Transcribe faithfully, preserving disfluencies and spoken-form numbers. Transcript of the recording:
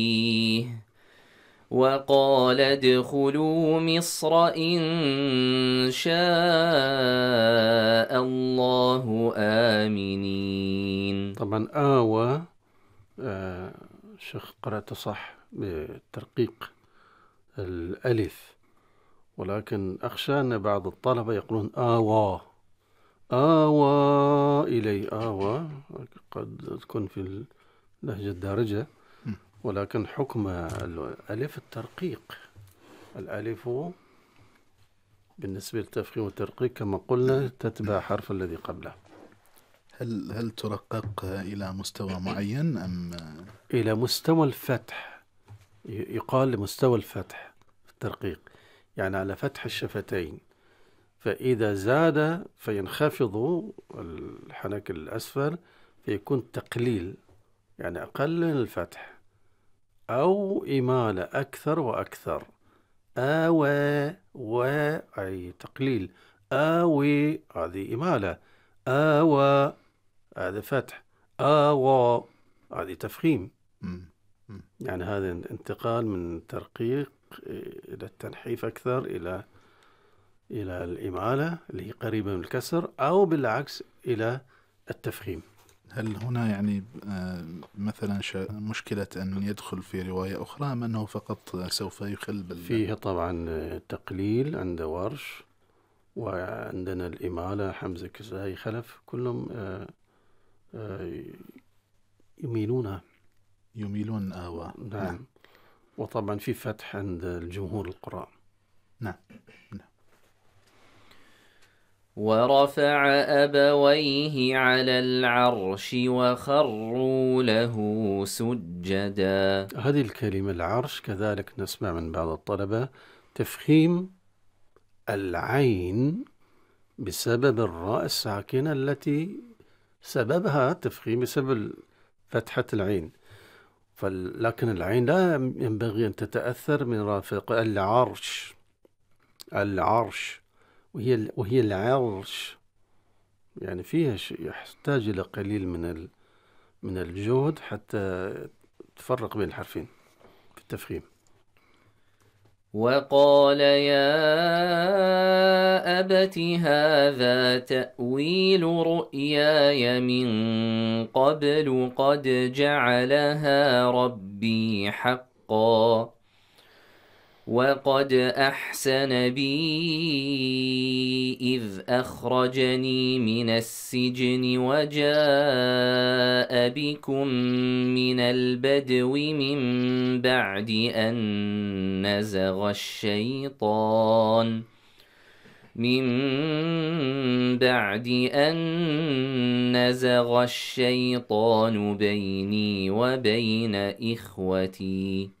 وقال ادخلوا مصر إن شاء الله آمنين. طبعا آوى آه شيخ قرأت صح بترقيق الألف، ولكن أخشى أن بعض الطلبة يقولون آوى آوى إلي آوى، قد تكون في اللهجة الدارجة، ولكن حكم الألف الترقيق. الألف بالنسبة للتفخيم والترقيق كما قلنا تتبع حرف الذي قبله. هل هل ترقق إلى مستوى معين أم إلى مستوى الفتح؟ يقال لمستوى الفتح في الترقيق، يعني على فتح الشفتين، فإذا زاد فينخفض الحنك الأسفل فيكون تقليل، يعني أقل من الفتح، أو إمالة أكثر وأكثر. آوى و أي تقليل، آوي هذه إمالة، آوى هذا فتح، آوى هذه تفخيم. يعني هذا انتقال من الترقيق إلى التنحيف أكثر، إلى إلى الإمالة اللي هي قريبة من الكسر، أو بالعكس إلى التفخيم. هل هنا يعني مثلا مشكلة أن يدخل في رواية أخرى أم أنه فقط سوف يخل بال... فيه طبعا تقليل عند ورش، وعندنا الإمالة حمزة كسائي خلف، كلهم يميلونها يميلون آوى. نعم. نعم. وطبعا في فتح عند الجمهور القراء. نعم. نعم. ورفع أبويه على العرش وخروا له سجدا. هذه الكلمة العرش كذلك نسمع من بعض الطلبة تفخيم العين بسبب الراء الساكنة التي سببها تفخيم بسبب فتحة العين، لكن العين لا ينبغي أن تتأثر من رافق العرش. العرش وهي وهي العرش، يعني فيها يحتاج إلى قليل من من الجهد حتى تفرق بين الحرفين في التفخيم. وقال يا أبت هذا تأويل رؤياي من قبل قد جعلها ربي حقا وقد أحسن بي إذ أخرجني من السجن وجاء بكم من البدو من بعد أن نزغ الشيطان من بعد أن نزغ الشيطان بيني وبين إخوتي